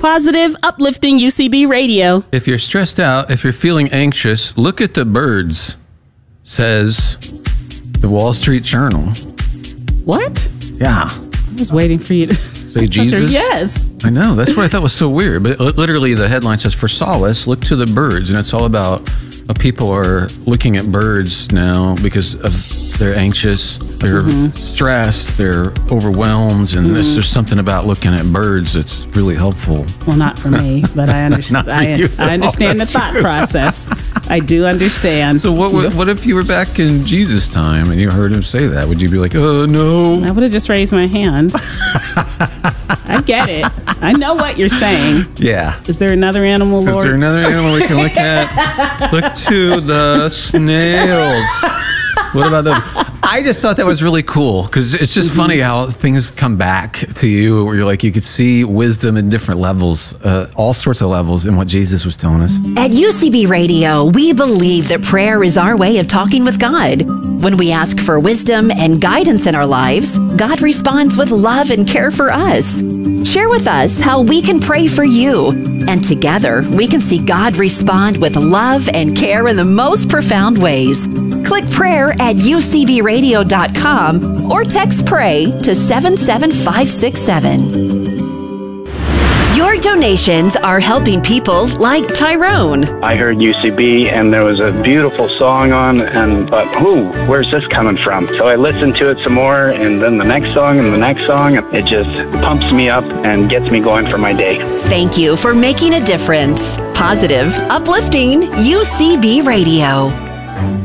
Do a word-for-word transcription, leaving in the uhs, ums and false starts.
Positive, uplifting U C B radio. If you're stressed out, if you're feeling anxious, look at the birds, says the Wall Street Journal. What? Yeah. I was waiting for you to say Jesus. Yes. I know. That's what I thought was so weird. But literally the headline says, for solace, look to the birds. And it's all about uh, people are looking at birds now because of they're anxious, they're mm-hmm. stressed, they're overwhelmed, and mm-hmm. there's just something about looking at birds that's really helpful. Well, not for me, but I understand. I, you, I understand the thought true. process. I do understand. So, what what if you were back in Jesus' time and you heard him say that? Would you be like, "Oh no"? I would have just raised my hand. I get it. I know what you're saying. Yeah. Is there another animal, Lord? Is there another animal we can look at? Look to the snails. What about them? I just thought that was really cool because it's just mm-hmm. funny how things come back to you where you're like, you could see wisdom in different levels, uh, all sorts of levels in what Jesus was telling us. At U C B Radio, we believe that prayer is our way of talking with God. When we ask for wisdom and guidance in our lives, God responds with love and care for us. Share with us how we can pray for you. And together, we can see God respond with love and care in the most profound ways. Click prayer at U C B radio dot com or text PRAY to seven seven five six seven. Your donations are helping people like Tyrone. I heard U C B and there was a beautiful song on and thought, who, where's this coming from? So I listened to it some more and then the next song and the next song. It just pumps me up and gets me going for my day. Thank you for making a difference. Positive, uplifting U C B Radio.